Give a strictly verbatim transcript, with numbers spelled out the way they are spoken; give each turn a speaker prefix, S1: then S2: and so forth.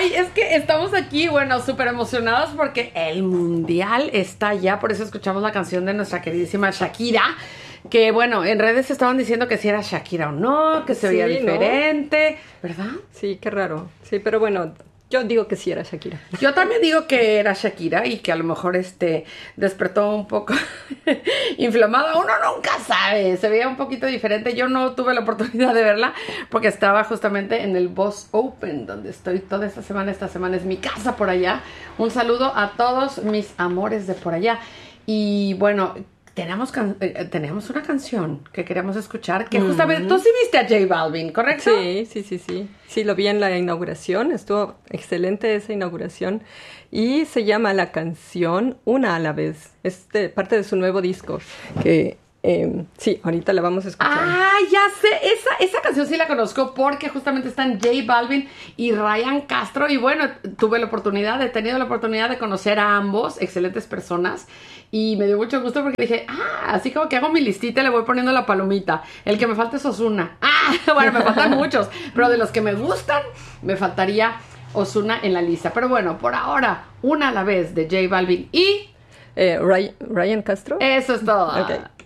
S1: Ay, es que estamos aquí, bueno, súper emocionados porque el mundial está ya, por eso escuchamos la canción de nuestra queridísima Shakira, que bueno, en redes estaban diciendo que si era Shakira o no, que se
S2: Sí,
S1: veía
S2: ¿no?
S1: diferente, ¿verdad?
S2: Sí, qué raro. Sí, pero bueno, yo digo que sí era Shakira.
S1: Yo también digo que era Shakira y que a lo mejor este despertó un poco inflamada. Uno nunca sabe, se veía un poquito diferente. Yo no tuve la oportunidad de verla porque estaba justamente en el Boss Open, donde estoy toda esta semana. Esta semana es mi casa por allá. Un saludo a todos mis amores de por allá. Y bueno, tenemos, can- eh, tenemos una canción que queremos escuchar, que justamente tú sí viste a J Balvin, ¿correcto?
S2: Sí, sí, sí, sí. Sí, lo vi en la inauguración. Estuvo excelente esa inauguración. Y se llama la canción Una a la vez. Es de- parte de su nuevo disco. Que eh, sí, ahorita la vamos a escuchar.
S1: Ah, ya sé, esa, esa canción sí la conozco porque justamente están J Balvin y Ryan Castro y bueno, tuve la oportunidad, he tenido la oportunidad de conocer a ambos, excelentes personas y me dio mucho gusto porque dije, ah, así como que hago mi listita y le voy poniendo la palomita, el que me falta es Ozuna, ah, bueno, me faltan muchos, pero de los que me gustan, me faltaría Ozuna en la lista, pero bueno, por ahora, una a la vez de J Balvin y
S2: Eh, Ry- Ryan Castro.
S1: eso es todo.
S2: Ok.